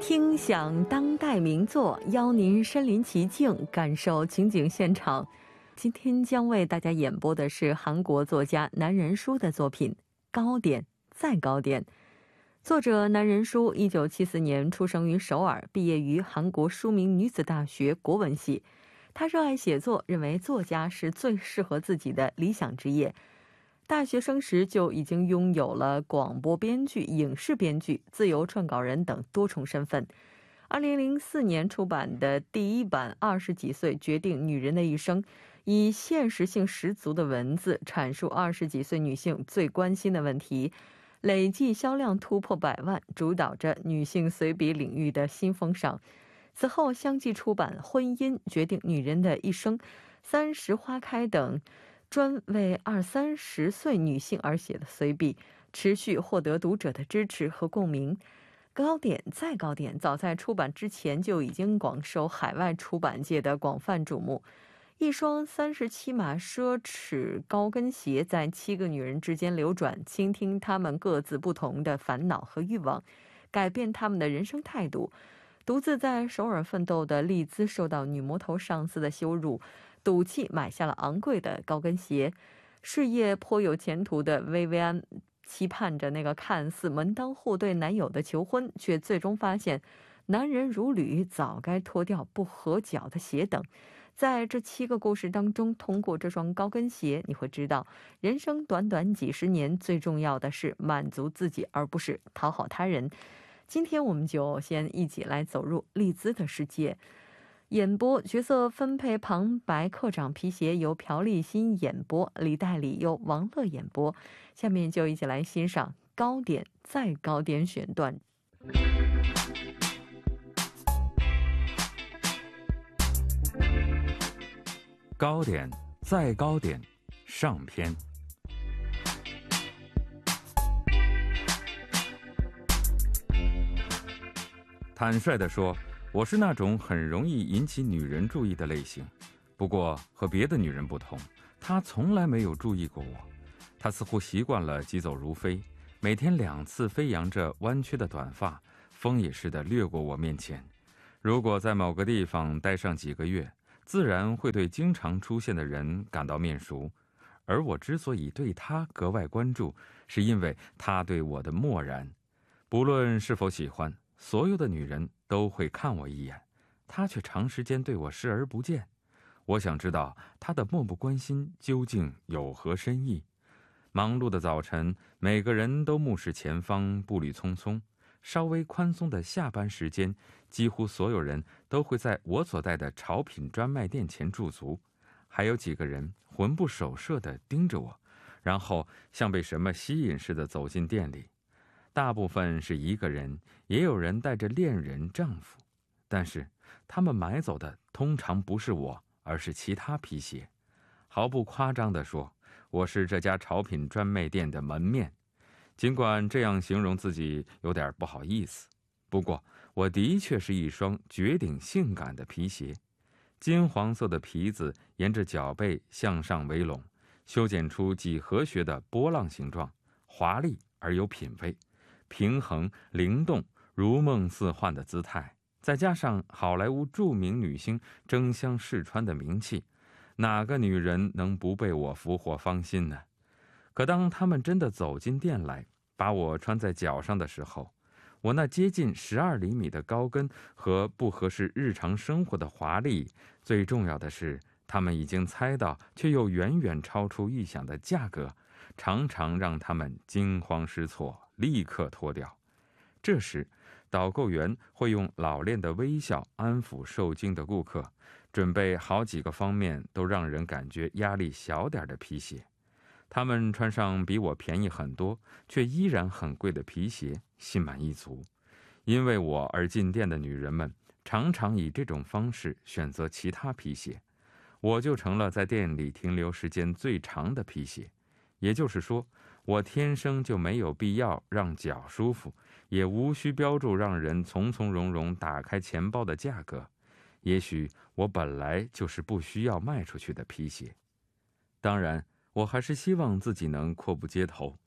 听响当代名作，邀您身临其境，感受情景现场。今天将为大家演播的是韩国作家南仁书的作品《高点再高点》。作者南仁书1974年出生于首尔，毕业于韩国书明女子大学国文系。他热爱写作，认为作家是最适合自己的理想职业。大学生时就已经拥有了广播编剧、影视编剧、自由撰稿人等多重身份。2004年出版的第一版20几岁决定女人的一生，以现实性十足的文字阐述20几岁女性最关心的问题，累计销量突破100万，主导着女性随笔领域的新风尚。此后相继出版《婚姻决定女人的一生》、《30花开》等专为20-30岁女性而写的随笔，持续获得读者的支持和共鸣。高点再高点早在出版之前就已经广受海外出版界的广泛瞩目。一双37码奢侈高跟鞋在7个女人之间流转，倾听她们各自不同的烦恼和欲望，改变她们的人生态度。独自在首尔奋斗的丽兹受到女魔头上司的羞辱，赌气买下了昂贵的高跟鞋。事业颇有前途的薇薇安期盼着那个看似门当户对男友的求婚，却最终发现男人如履，早该脱掉不合脚的鞋等。在这7个故事当中，通过这双高跟鞋，你会知道人生短短几十年，最重要的是满足自己，而不是讨好他人。今天我们就先一起来走入丽兹的世界。演播角色分配旁白课长皮鞋由朴立新演播，李代理由王乐演播。下面就一起来欣赏高点再高点选段。 高点再高点上篇。坦率地说，我是那种很容易引起女人注意的类型。不过和别的女人不同，她从来没有注意过我。她似乎习惯了疾走如飞，每天2次飞扬着弯曲的短发，风也似的掠过我面前。如果在某个地方待上几个月，自然会对经常出现的人感到面熟。而我之所以对她格外关注，是因为她对我的漠然。不论是否喜欢，所有的女人都会看我一眼，她却长时间对我视而不见。我想知道她的漠不关心究竟有何深意。忙碌的早晨，每个人都目视前方，步履匆匆。稍微宽松的下班时间，几乎所有人都会在我所在的潮品专卖店前驻足，还有几个人魂不守舍地盯着我，然后像被什么吸引似的走进店里。大部分是一个人，也有人带着恋人、丈夫，但是他们买走的通常不是我，而是其他皮鞋。毫不夸张地说，我是这家潮品专卖店的门面。尽管这样形容自己有点不好意思，不过我的确是一双绝顶性感的皮鞋。金黄色的皮子沿着脚背向上围拢，修剪出几何学的波浪形状，华丽而有品味，平衡灵动，如梦似幻的姿态，再加上好莱坞著名女星争相试穿的名气，哪个女人能不被我俘获芳心呢？可当他们真的走进店来，把我穿在脚上的时候，我那接近12厘米的高跟和不合适日常生活的华丽，最重要的是他们已经猜到却又远远超出预想的价格，常常让他们惊慌失措，立刻脱掉。这时导购员会用老练的微笑安抚受惊的顾客，准备好几个方面都让人感觉压力小点的皮鞋。他们穿上比我便宜很多却依然很贵的皮鞋，心满意足。因为我而进店的女人们常常以这种方式选择其他皮鞋，我就成了在店里停留时间最长的皮鞋。也就是说，我天生就没有必要让脚舒服，也无需标注让人从从容容打开钱包的价格。也许我本来就是不需要卖出去的皮鞋。当然，我还是希望自己能阔步街头。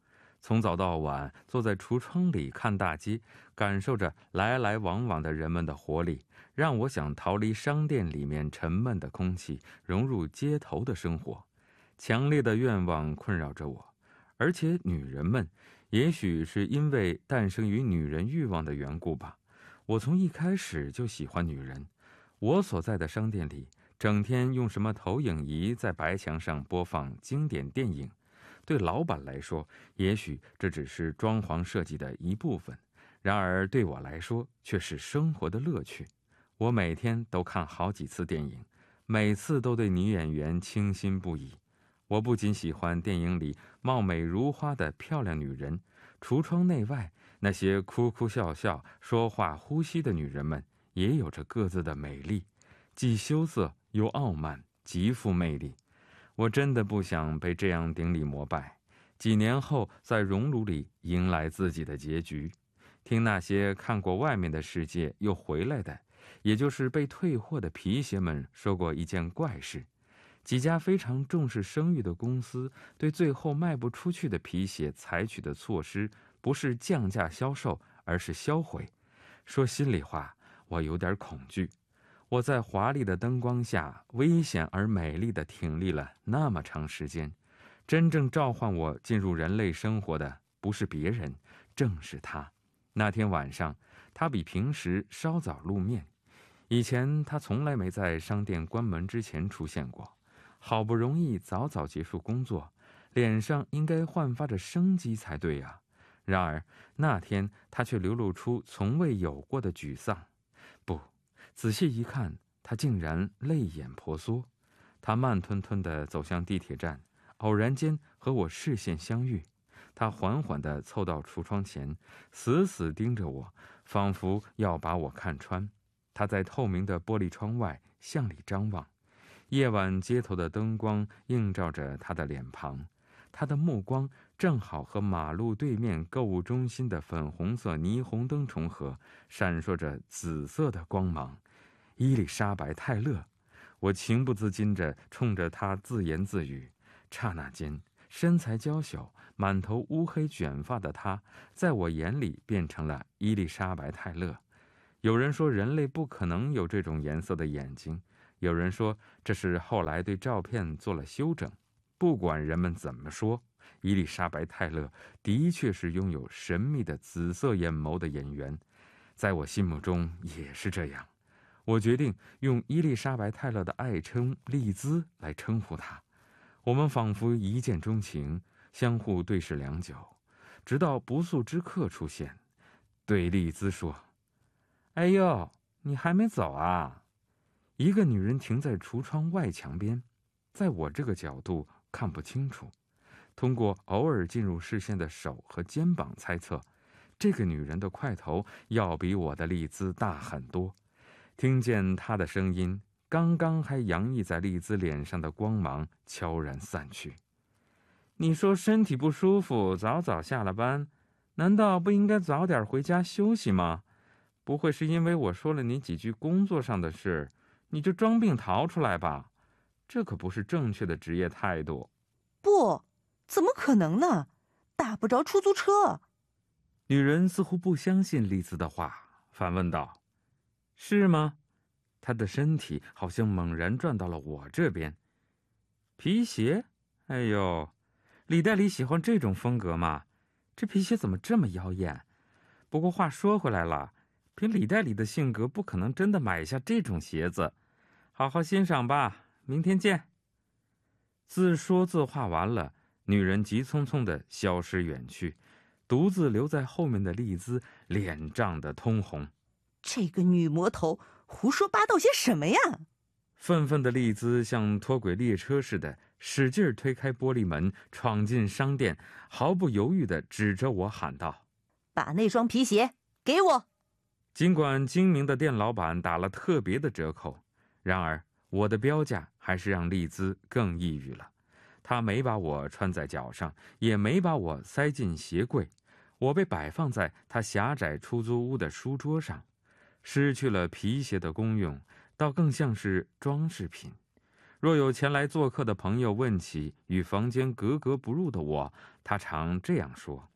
从早到晚坐在橱窗里看大街，感受着来来往往的人们的活力，让我想逃离商店里面沉闷的空气，融入街头的生活。强烈的愿望困扰着我，而且女人们，也许是因为诞生于女人欲望的缘故吧，我从一开始就喜欢女人。我所在的商店里，整天用什么投影仪在白墙上播放经典电影，对老板来说，也许这只是装潢设计的一部分，然而对我来说却是生活的乐趣。我每天都看好几次电影，每次都对女演员倾心不已。我不仅喜欢电影里貌美如花的漂亮女人，橱窗内外那些哭哭笑笑、说话呼吸的女人们，也有着各自的美丽，既羞涩又傲慢，极富魅力。我真的不想被这样顶礼膜拜，几年后在熔炉里迎来自己的结局。听那些看过外面的世界又回来的，也就是被退货的皮鞋们说过一件怪事。几家非常重视声誉的公司对最后卖不出去的皮鞋采取的措施，不是降价销售，而是销毁。说心里话，我有点恐惧。我在华丽的灯光下危险而美丽地挺立了那么长时间，真正召唤我进入人类生活的不是别人，正是他。那天晚上，他比平时稍早露面。以前他从来没在商店关门之前出现过。好不容易早早结束工作，脸上应该焕发着生机才对啊。然而那天他却流露出从未有过的沮丧。不，仔细一看，他竟然泪眼婆娑。他慢吞吞地走向地铁站，偶然间和我视线相遇。他缓缓地凑到橱窗前，死死盯着我，仿佛要把我看穿。他在透明的玻璃窗外向里张望，夜晚街头的灯光映照着他的脸庞，他的目光正好和马路对面购物中心的粉红色霓虹灯重合，闪烁着紫色的光芒。伊丽莎白·泰勒，我情不自禁地冲着他自言自语。刹那间，身材娇小、满头乌黑卷发的他，在我眼里变成了伊丽莎白·泰勒。有人说人类不可能有这种颜色的眼睛，有人说这是后来对照片做了修整。不管人们怎么说，伊丽莎白·泰勒的确是拥有神秘的紫色眼眸的演员，在我心目中也是这样。我决定用伊丽莎白·泰勒的爱称丽兹来称呼她。我们仿佛一见钟情，相互对视良久，直到不速之客出现，对丽兹说：“哎呦，你还没走啊？”一个女人停在橱窗外墙边，在我这个角度看不清楚，通过偶尔进入视线的手和肩膀猜测，这个女人的块头要比我的丽兹大很多。听见她的声音，刚刚还洋溢在丽兹脸上的光芒悄然散去。你说身体不舒服，早早下了班，难道不应该早点回家休息吗？不会是因为我说了你几句工作上的事，你就装病逃出来吧？这可不是正确的职业态度。 不，怎么可能呢？打不着出租车。 女人似乎不相信丽兹的话，反问道：“是吗？”她的身体好像猛然转到了我这边。皮鞋？哎呦，李代理喜欢这种风格吗？这皮鞋怎么这么妖艳？不过话说回来了，凭李代理的性格，不可能真的买下这种鞋子。好好欣赏吧，明天见。自说自话完了，女人急匆匆地消失远去，独自留在后面的丽兹脸涨得通红。 这个女魔头胡说八道些什么呀？ 愤愤的丽兹像脱轨列车似的，使劲推开玻璃门，闯进商店，毫不犹豫地指着我喊道：“ 把那双皮鞋给我！” 尽管精明的店老板打了特别的折扣，然而我的标价还是让丽兹更抑郁了。她没把我穿在脚上，也没把我塞进鞋柜，我被摆放在她狭窄出租屋的书桌上，失去了皮鞋的功用，倒更像是装饰品。若有前来做客的朋友问起与房间格格不入的我，他常这样说：“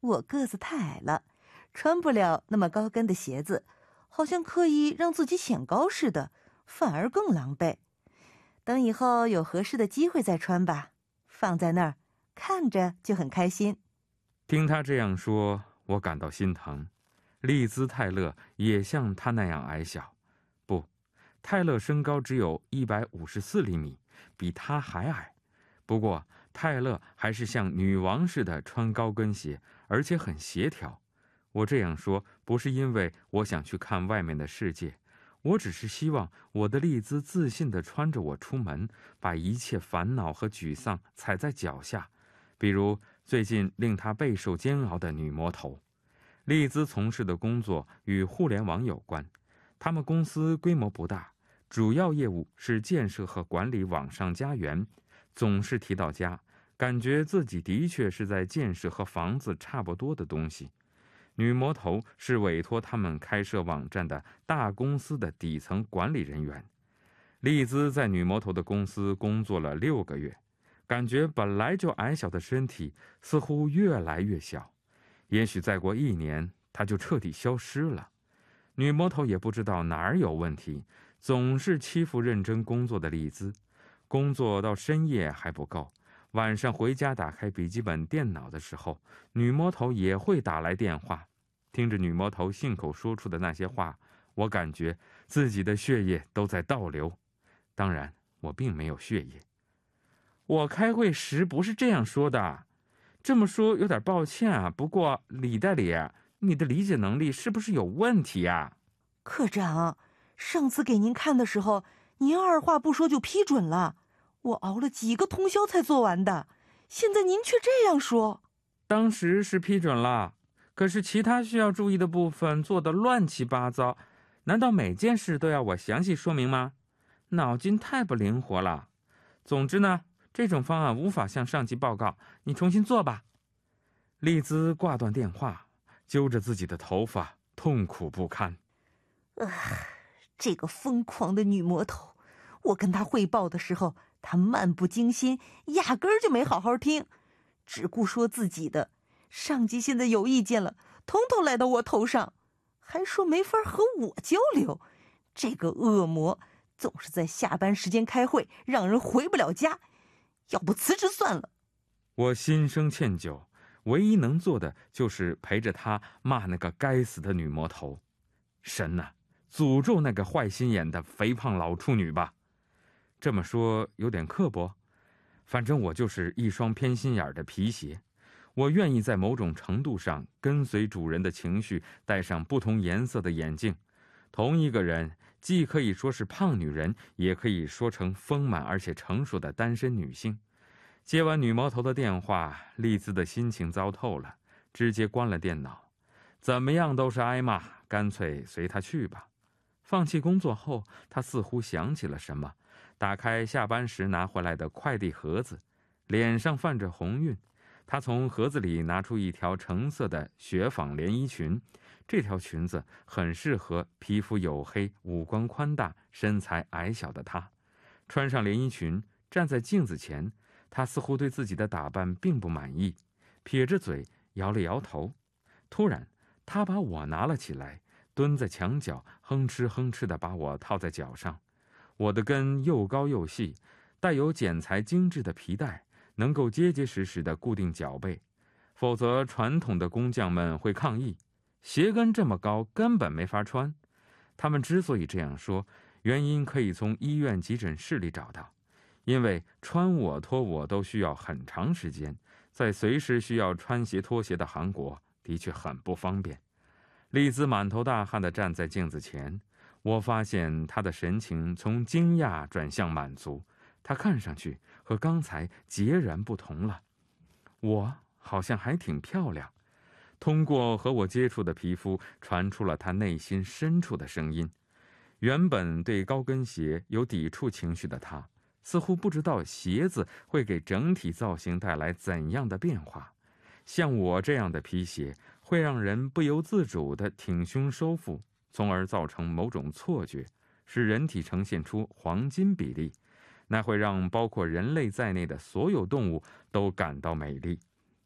我个子太矮了，穿不了那么高跟的鞋子，好像刻意让自己显高似的，反而更狼狈。等以后有合适的机会再穿吧，放在那儿，看着就很开心。 听他这样说，我感到心疼。丽兹·泰勒也像他那样矮小，不，泰勒身高只有154厘米，比他还矮。不过，泰勒还是像女王似的穿高跟鞋，而且很协调。我这样说不是因为我想去看外面的世界，我只是希望我的丽兹自信地穿着我出门，把一切烦恼和沮丧踩在脚下，比如最近令她备受煎熬的女魔头。丽兹从事的工作与互联网有关，他们公司规模不大，主要业务是建设和管理网上家园，总是提到家，感觉自己的确是在建设和房子差不多的东西。女魔头是委托他们开设网站的大公司的底层管理人员。丽兹在女魔头的公司工作了6个月，感觉本来就矮小的身体似乎越来越小。也许再过1年，她就彻底消失了。女魔头也不知道哪儿有问题，总是欺负认真工作的丽兹。工作到深夜还不够，晚上回家打开笔记本电脑的时候，女魔头也会打来电话。听着女魔头信口说出的那些话，我感觉自己的血液都在倒流。当然，我并没有血液。我开会时不是这样说的。这么说有点抱歉啊，不过李代理，你的理解能力是不是有问题啊？ 科长，上次给您看的时候，您二话不说就批准了，我熬了几个通宵才做完的，现在您却这样说。 当时是批准了，可是其他需要注意的部分做得乱七八糟，难道每件事都要我详细说明吗？脑筋太不灵活了。总之呢，这种方案无法向上级报告，你重新做吧。丽兹挂断电话，揪着自己的头发，痛苦不堪。 这个疯狂的女魔头，我跟她汇报的时候，她漫不经心，压根儿就没好好听，只顾说自己的。上级现在有意见了，统统来到我头上，还说没法和我交流。这个恶魔总是在下班时间开会，让人回不了家。要不辞职算了。 我心生歉疚，唯一能做的就是陪着他骂那个该死的女魔头。神哪，诅咒那个坏心眼的肥胖老处女吧。这么说有点刻薄，反正我就是一双偏心眼的皮鞋。我愿意在某种程度上跟随主人的情绪，戴上不同颜色的眼镜。同一个人既可以说是胖女人，也可以说成丰满而且成熟的单身女性。接完女魔头的电话，丽兹的心情糟透了，直接关了电脑。怎么样都是挨骂，干脆随她去吧。放弃工作后，她似乎想起了什么，打开下班时拿回来的快递盒子，脸上泛着红晕。她从盒子里拿出一条橙色的雪纺连衣裙，这条裙子很适合皮肤黝黑、五官宽大、身材矮小的她。穿上连衣裙，站在镜子前，她似乎对自己的打扮并不满意，撇着嘴摇了摇头。突然，她把我拿了起来，蹲在墙角，哼哧哼哧地把我套在脚上。我的跟又高又细，带有剪裁精致的皮带，能够结结实实地固定脚背，否则传统的工匠们会抗议，鞋跟这么高根本没法穿。他们之所以这样说，原因可以从医院急诊室里找到，因为穿我脱我都需要很长时间，在随时需要穿鞋脱鞋的韩国的确很不方便。丽兹满头大汗地站在镜子前，我发现她的神情从惊讶转向满足，她看上去和刚才截然不同了。我好像还挺漂亮。通过和我接触的皮肤传出了她内心深处的声音。原本对高跟鞋有抵触情绪的她，似乎不知道鞋子会给整体造型带来怎样的变化。像我这样的皮鞋会让人不由自主地挺胸收腹，从而造成某种错觉，使人体呈现出黄金比例，那会让包括人类在内的所有动物都感到美丽。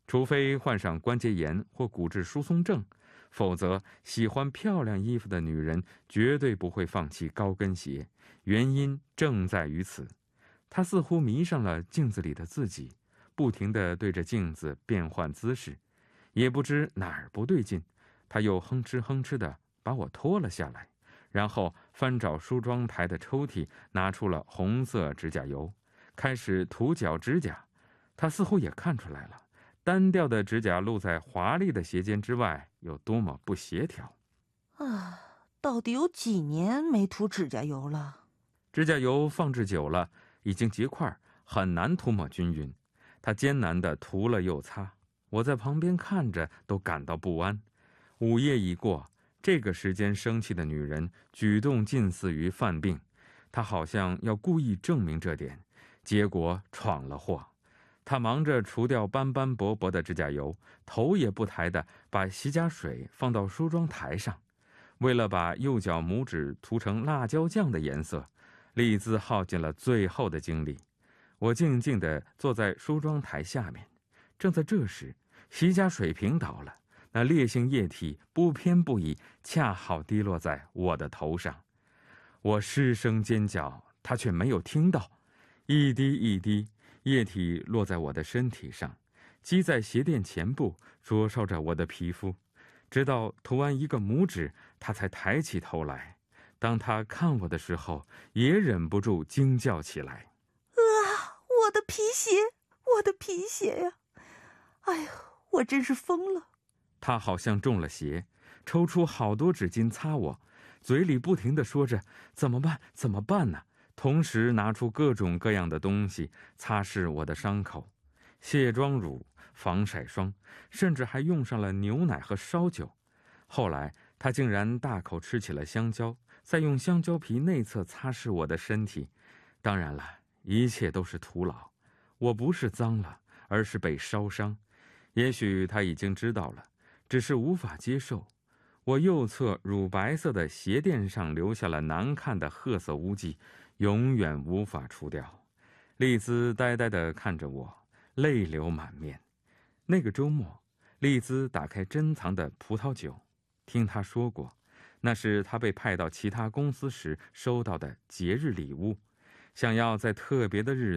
除非患上关节炎或骨质疏松症，否则喜欢漂亮衣服的女人绝对不会放弃高跟鞋，原因正在于此。她似乎迷上了镜子里的自己，不停地对着镜子变换姿势，也不知哪儿不对劲，她又哼哧哼哧地把我脱了下来，然后翻找梳妆台的抽屉，拿出了红色指甲油，开始涂脚指甲。她似乎也看出来了，单调的指甲露在华丽的鞋尖之外有多么不协调。 啊，到底有几年没涂指甲油了？ 指甲油放置久了，已经结块，很难涂抹均匀。她艰难地涂了又擦，我在旁边看着都感到不安。午夜已过，这个时间生气的女人举动近似于犯病，她好像要故意证明这点，结果闯了祸。她忙着除掉斑斑驳驳的指甲油，头也不抬地把洗甲水放到梳妆台上。为了把右脚拇指涂成辣椒酱的颜色，丽兹耗尽了最后的精力。我静静地坐在梳妆台下面，正在这时，洗甲水瓶倒了，那烈性液体不偏不倚，恰好滴落在我的头上。我失声尖叫，她却没有听到。一滴一滴，液体落在我的身体上，积在鞋垫前部，灼烧着我的皮肤。直到涂完一个拇指，她才抬起头来。当她看我的时候，也忍不住惊叫起来。 我的皮鞋，我的皮鞋呀！哎呦，我真是疯了！ 他好像中了邪，抽出好多纸巾擦我，嘴里不停地说着怎么办怎么办呢，同时拿出各种各样的东西擦拭我的伤口，卸妆乳、防晒霜，甚至还用上了牛奶和烧酒。后来他竟然大口吃起了香蕉，再用香蕉皮内侧擦拭我的身体。当然了，一切都是徒劳，我不是脏了，而是被烧伤。也许他已经知道了，只是无法接受。我右侧乳白色的鞋垫上留下了难看的褐色污迹，永远无法除掉。丽兹呆呆地看着我，泪流满面。那个周末，丽兹打开珍藏的葡萄酒，听她说过，那是她被派到其他公司时收到的节日礼物，想要在特别的日子